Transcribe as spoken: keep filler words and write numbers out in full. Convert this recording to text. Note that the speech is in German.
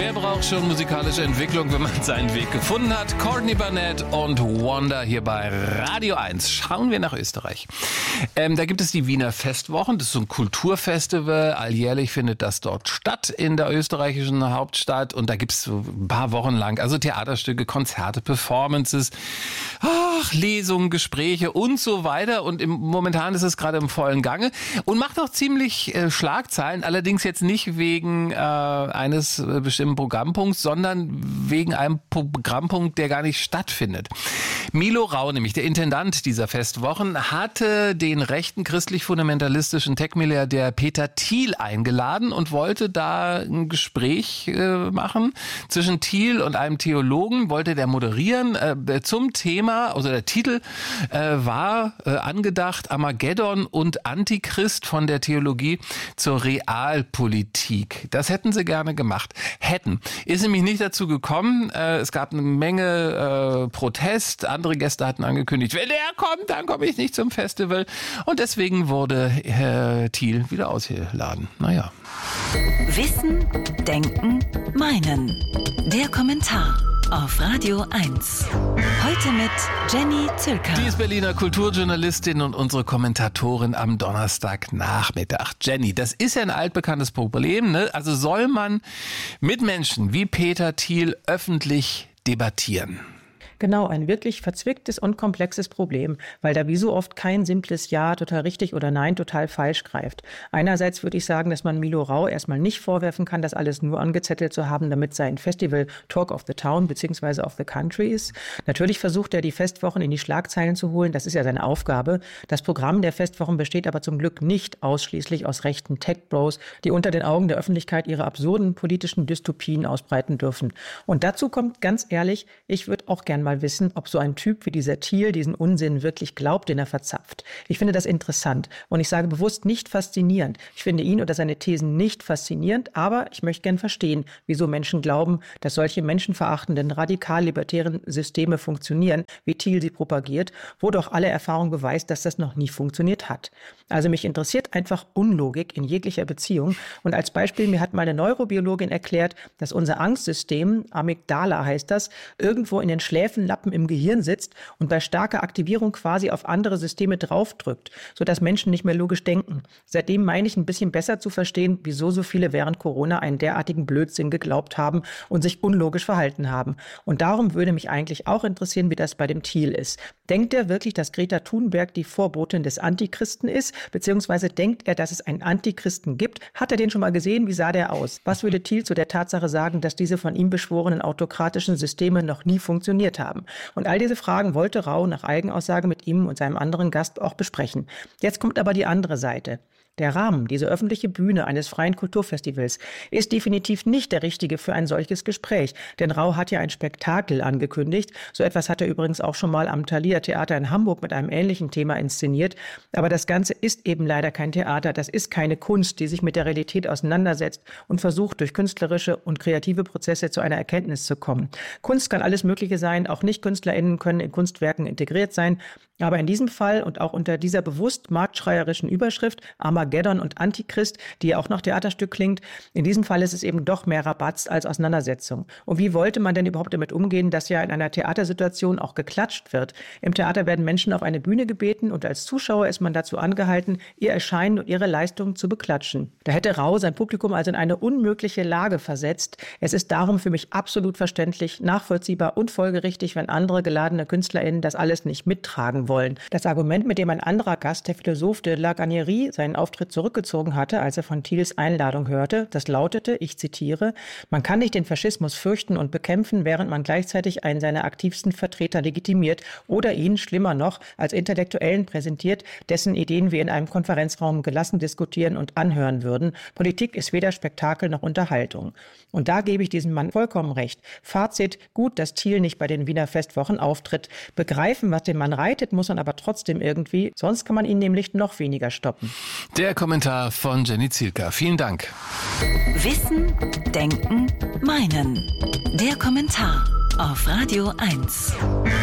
Wer braucht schon musikalische Entwicklung, wenn man seinen Weg gefunden hat? Courtney Barnett und Wonder hier bei Radio eins. Schauen wir nach Österreich. Ähm, da gibt es die Wiener Festwochen. Das ist so ein Kulturfestival. Alljährlich findet das dort statt in der österreichischen Hauptstadt. Und da gibt es so ein paar Wochen lang also Theaterstücke, Konzerte, Performances, ach, Lesungen, Gespräche und so weiter. Und im, momentan ist es gerade im vollen Gange und macht auch ziemlich äh, Schlagzeilen. Allerdings jetzt nicht wegen äh, eines äh, bestimmten Programmpunkts, sondern wegen einem Programmpunkt, der gar nicht stattfindet. Milo Rau, nämlich der Intendant dieser Festwochen, hatte den rechten christlich-fundamentalistischen Tech-Milliardär Peter Thiel eingeladen und wollte da ein Gespräch äh, machen zwischen Thiel und einem Theologen, wollte der moderieren äh, zum Thema, also der Titel äh, war äh, angedacht, Armageddon und Antichrist von der Theologie zur Realpolitik. Das hätten sie gerne gemacht. Hätten. Ist nämlich nicht dazu gekommen. Äh, es gab eine Menge äh, Protest. Andere Gäste hatten angekündigt, wenn der kommt, dann komme ich nicht zum Festival. Und deswegen wurde Herr Thiel wieder ausgeladen. Naja. Wissen, Denken, Meinen. Der Kommentar auf Radio eins. Heute mit Jenny Zülker. Die ist Berliner Kulturjournalistin und unsere Kommentatorin am Donnerstagnachmittag. Jenny, das ist ja ein altbekanntes Problem, ne? Also soll man mit Menschen wie Peter Thiel öffentlich debattieren? Genau, ein wirklich verzwicktes und komplexes Problem, weil da wie so oft kein simples Ja total richtig oder Nein total falsch greift. Einerseits würde ich sagen, dass man Milo Rau erstmal nicht vorwerfen kann, das alles nur angezettelt zu haben, damit sein Festival Talk of the Town bzw. of the Country ist. Natürlich versucht er, die Festwochen in die Schlagzeilen zu holen, das ist ja seine Aufgabe. Das Programm der Festwochen besteht aber zum Glück nicht ausschließlich aus rechten Tech-Bros, die unter den Augen der Öffentlichkeit ihre absurden politischen Dystopien ausbreiten dürfen. Und dazu kommt ganz ehrlich, ich würde auch gern mal wissen, ob so ein Typ wie dieser Thiel diesen Unsinn wirklich glaubt, den er verzapft. Ich finde das interessant und ich sage bewusst nicht faszinierend. Ich finde ihn oder seine Thesen nicht faszinierend, aber ich möchte gern verstehen, wieso Menschen glauben, dass solche menschenverachtenden, radikal-libertären Systeme funktionieren, wie Thiel sie propagiert, wo doch alle Erfahrung beweist, dass das noch nie funktioniert hat. Also mich interessiert einfach Unlogik in jeglicher Beziehung und als Beispiel, mir hat mal eine Neurobiologin erklärt, dass unser Angstsystem, Amygdala heißt das, irgendwo in den Schläfenlappen im Gehirn sitzt und bei starker Aktivierung quasi auf andere Systeme draufdrückt, sodass Menschen nicht mehr logisch denken. Seitdem meine ich ein bisschen besser zu verstehen, wieso so viele während Corona einen derartigen Blödsinn geglaubt haben und sich unlogisch verhalten haben. Und darum würde mich eigentlich auch interessieren, wie das bei dem Thiel ist. Denkt er wirklich, dass Greta Thunberg die Vorbotin des Antichristen ist? Beziehungsweise denkt er, dass es einen Antichristen gibt? Hat er den schon mal gesehen? Wie sah der aus? Was würde Thiel zu der Tatsache sagen, dass diese von ihm beschworenen autokratischen Systeme noch nie funktioniert haben? Und all diese Fragen wollte Rau nach Eigenaussage mit ihm und seinem anderen Gast auch besprechen. Jetzt kommt aber die andere Seite. Der Rahmen, diese öffentliche Bühne eines freien Kulturfestivals, ist definitiv nicht der richtige für ein solches Gespräch. Denn Rau hat ja ein Spektakel angekündigt. So etwas hat er übrigens auch schon mal am Thalia Theater in Hamburg mit einem ähnlichen Thema inszeniert. Aber das Ganze ist eben leider kein Theater. Das ist keine Kunst, die sich mit der Realität auseinandersetzt und versucht, durch künstlerische und kreative Prozesse zu einer Erkenntnis zu kommen. Kunst kann alles Mögliche sein. Auch Nicht-KünstlerInnen können in Kunstwerken integriert sein. Aber in diesem Fall und auch unter dieser bewusst marktschreierischen Überschrift Armageddon und Antichrist, die ja auch noch Theaterstück klingt, in diesem Fall ist es eben doch mehr Rabatz als Auseinandersetzung. Und wie wollte man denn überhaupt damit umgehen, dass ja in einer Theatersituation auch geklatscht wird? Im Theater werden Menschen auf eine Bühne gebeten und als Zuschauer ist man dazu angehalten, ihr Erscheinen und ihre Leistungen zu beklatschen. Da hätte Rau sein Publikum also in eine unmögliche Lage versetzt. Es ist darum für mich absolut verständlich, nachvollziehbar und folgerichtig, wenn andere geladene KünstlerInnen das alles nicht mittragen wollen. Das Argument, mit dem ein anderer Gast, der Philosoph de la Garnerie, seinen Auftritt zurückgezogen hatte, als er von Thiels Einladung hörte, das lautete, ich zitiere, man kann nicht den Faschismus fürchten und bekämpfen, während man gleichzeitig einen seiner aktivsten Vertreter legitimiert oder ihn, schlimmer noch, als Intellektuellen präsentiert, dessen Ideen wir in einem Konferenzraum gelassen diskutieren und anhören würden. Politik ist weder Spektakel noch Unterhaltung. Und da gebe ich diesem Mann vollkommen recht. Fazit, gut, dass Thiel nicht bei den Wiener Festwochen auftritt. Begreifen, was den Mann reitet, muss man aber trotzdem irgendwie, sonst kann man ihn nämlich noch weniger stoppen. Der Kommentar von Jenny Zülker. Vielen Dank. Wissen, Denken, Meinen. Der Kommentar auf Radio eins.